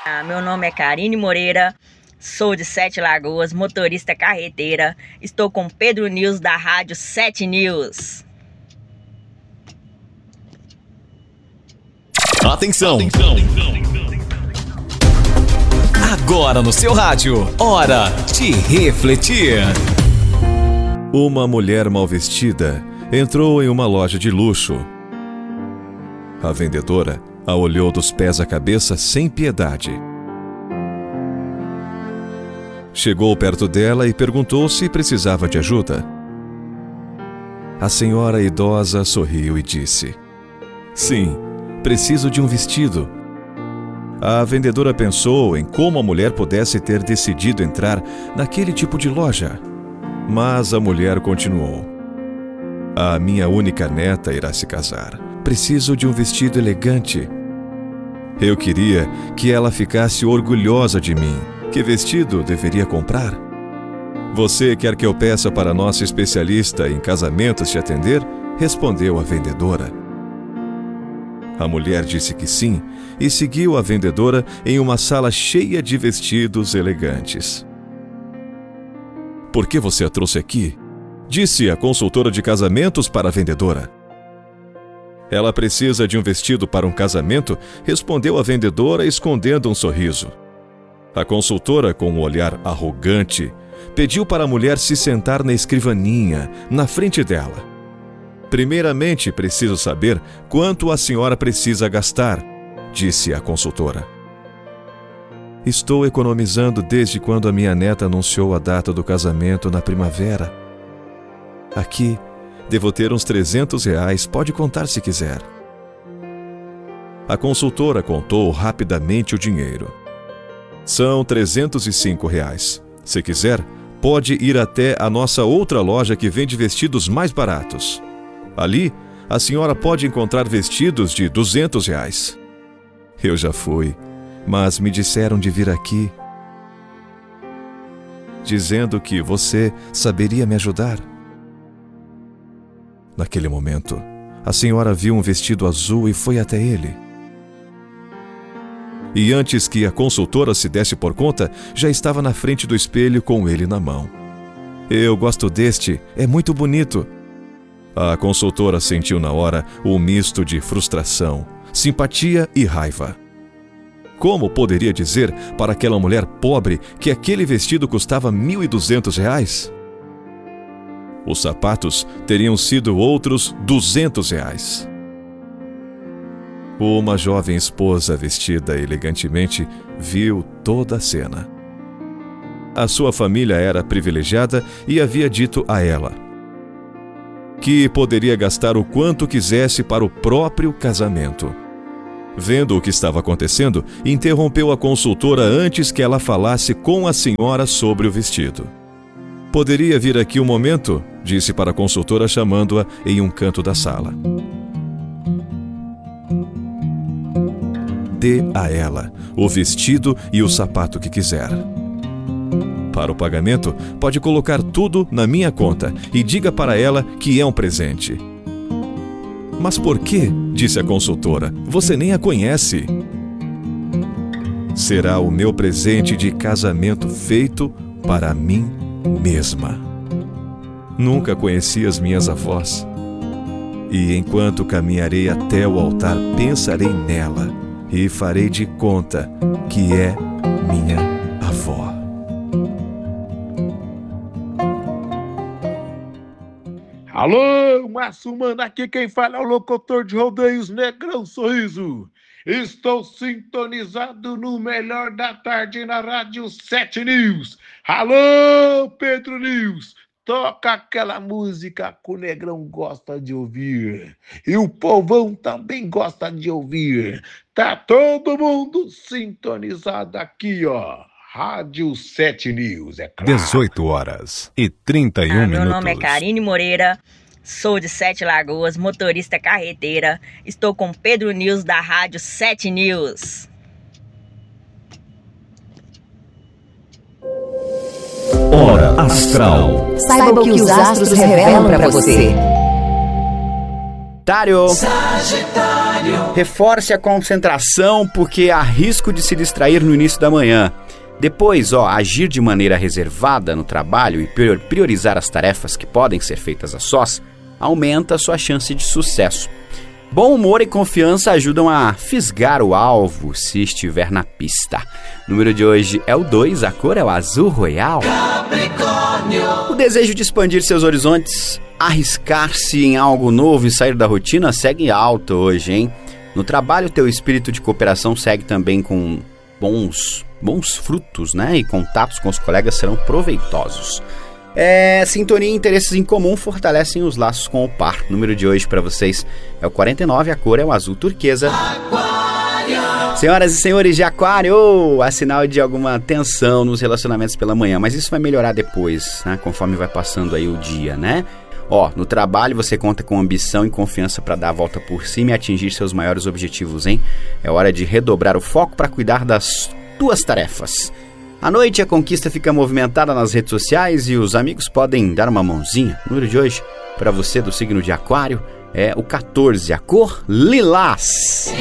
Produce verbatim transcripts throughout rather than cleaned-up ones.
Meu nome é Karine Moreira, sou de Sete Lagoas, motorista carreteira. Estou com Pedro News da Rádio Sete News. Atenção! Atenção. Agora no seu rádio, hora de refletir. Uma mulher mal vestida entrou em uma loja de luxo. A vendedora a olhou dos pés à cabeça sem piedade. Chegou perto dela e perguntou se precisava de ajuda. A senhora idosa sorriu e disse: "Sim, preciso de um vestido." A vendedora pensou em como a mulher pudesse ter decidido entrar naquele tipo de loja. Mas a mulher continuou: "A minha única neta irá se casar. Preciso de um vestido elegante. Eu queria que ela ficasse orgulhosa de mim. Que vestido deveria comprar? Você quer que eu peça para nossa especialista em casamentos te atender?" respondeu a vendedora. A mulher disse que sim e seguiu a vendedora em uma sala cheia de vestidos elegantes. "Por que você a trouxe aqui?" disse a consultora de casamentos para a vendedora. "Ela precisa de um vestido para um casamento?" respondeu a vendedora, escondendo um sorriso. A consultora, com um olhar arrogante, pediu para a mulher se sentar na escrivaninha, na frente dela. "Primeiramente, preciso saber quanto a senhora precisa gastar", disse a consultora. "Estou economizando desde quando a minha neta anunciou a data do casamento na primavera. Aqui, devo ter uns trezentos reais, pode contar se quiser." A consultora contou rapidamente o dinheiro. "São trezentos e cinco reais. Se quiser, pode ir até a nossa outra loja que vende vestidos mais baratos. Ali, a senhora pode encontrar vestidos de duzentos reais. Eu já fui, mas me disseram de vir aqui, dizendo que você saberia me ajudar." Naquele momento, a senhora viu um vestido azul e foi até ele. E antes que a consultora se desse por conta, já estava na frente do espelho com ele na mão. "Eu gosto deste, é muito bonito." A consultora sentiu na hora um misto de frustração, simpatia e raiva. Como poderia dizer para aquela mulher pobre que aquele vestido custava mil e duzentos reais? Os sapatos teriam sido outros duzentos reais. Uma jovem esposa vestida elegantemente viu toda a cena. A sua família era privilegiada e havia dito a ela que poderia gastar o quanto quisesse para o próprio casamento. Vendo o que estava acontecendo, interrompeu a consultora antes que ela falasse com a senhora sobre o vestido. "Poderia vir aqui um momento?" disse para a consultora, chamando-a em um canto da sala. "Dê a ela o vestido e o sapato que quiser. Para o pagamento, pode colocar tudo na minha conta e diga para ela que é um presente." "Mas por quê?" disse a consultora. "Você nem a conhece." "Será o meu presente de casamento feito para mim mesma. Nunca conheci as minhas avós. E enquanto caminharei até o altar, pensarei nela e farei de conta que é minha avó." Alô, Márcio Mano, aqui quem fala é o locutor de rodeios Negrão Sorriso. Estou sintonizado no melhor da tarde na Rádio Sete News. Alô, Pedro News, toca aquela música que o Negrão gosta de ouvir. E o povão também gosta de ouvir. Tá todo mundo sintonizado aqui, ó. Rádio Sete News, é claro. dezoito horas e trinta e um ah, minutos. Meu nome é Karine Moreira, sou de Sete Lagoas, motorista carreteira. Estou com Pedro News da Rádio Sete News. Hora Astral. Saiba o que os astros revelam para você. Sagitário. Sagitário. Reforce a concentração porque há risco de se distrair no início da manhã. Depois, ó, agir de maneira reservada no trabalho e priorizar as tarefas que podem ser feitas a sós aumenta a sua chance de sucesso. Bom humor e confiança ajudam a fisgar o alvo se estiver na pista. O número de hoje é o dois, a cor é o azul royal. Capricórnio. O desejo de expandir seus horizontes, arriscar-se em algo novo e sair da rotina segue alto hoje, hein? No trabalho, teu espírito de cooperação segue também com bons, bons frutos, né? E contatos com os colegas serão proveitosos. É, sintonia e interesses em comum fortalecem os laços com o par. O número de hoje para vocês é o quarenta e nove, a cor é o azul turquesa. Aquário. Senhoras e senhores de Aquário, há sinal de alguma tensão nos relacionamentos pela manhã, mas isso vai melhorar depois, né? Conforme vai passando aí o dia, né? Ó, no trabalho você conta com ambição e confiança para dar a volta por cima e atingir seus maiores objetivos, hein? É hora de redobrar o foco para cuidar das tuas tarefas. À noite, a conquista fica movimentada nas redes sociais e os amigos podem dar uma mãozinha. O número de hoje, para você do signo de Aquário, é o quatorze, a cor lilás.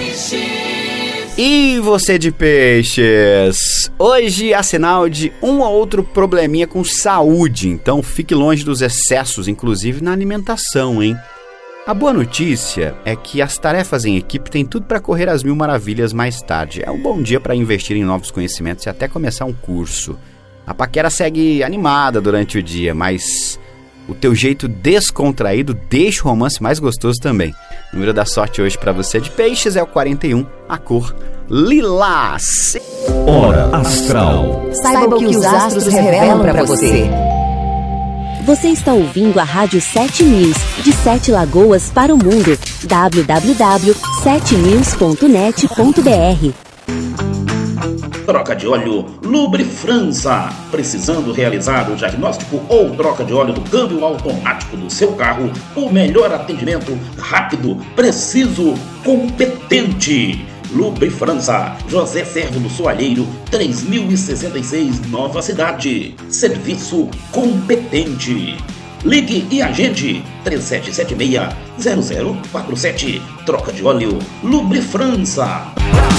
E você de Peixes? Hoje há sinal de um ou outro probleminha com saúde, então fique longe dos excessos, inclusive na alimentação, hein? A boa notícia é que as tarefas em equipe têm tudo para correr às mil maravilhas mais tarde. É um bom dia para investir em novos conhecimentos e até começar um curso. A paquera segue animada durante o dia, mas o teu jeito descontraído deixa o romance mais gostoso também. O número da sorte hoje para você de Peixes é o quarenta e um, a cor lilás. Hora Astral. Saiba o que os astros revelam para você. Você está ouvindo a Rádio sete News, de Sete Lagoas para o mundo. w w w ponto sete news ponto net ponto b r. Troca de óleo Lubrifrança. Precisando realizar o diagnóstico ou troca de óleo do câmbio automático do seu carro? O melhor atendimento, rápido, preciso, competente. Lubrifrança, José Servo do Soalheiro, três mil e sessenta e seis, Nova Cidade. Serviço competente. Ligue e agende três sete sete seis, zero zero quatro sete. Troca de óleo Lubrifrança.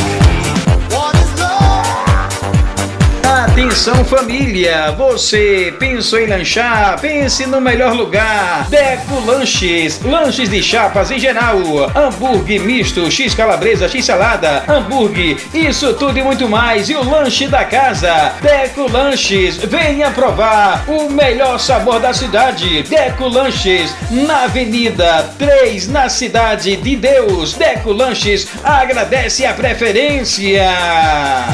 Atenção família, você pensou em lanchar? Pense no melhor lugar. Deco Lanches, lanches de chapas em geral, hambúrguer misto, x calabresa, x salada, hambúrguer, isso tudo e muito mais. E o lanche da casa, Deco Lanches, venha provar o melhor sabor da cidade. Deco Lanches, na Avenida três, na Cidade de Deus. Deco Lanches agradece a preferência.